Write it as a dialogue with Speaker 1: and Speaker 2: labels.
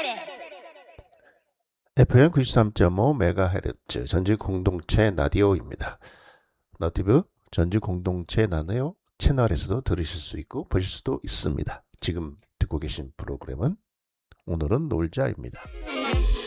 Speaker 1: FM 93.5MHz 전직 공동체 라디오입니다. 너튜브 전직 공동체 나누요 채널에서도 들으실 수 있고 보실 수도 있습니다. 지금 듣고 계신 프로그램은 오늘은 놀자입니다.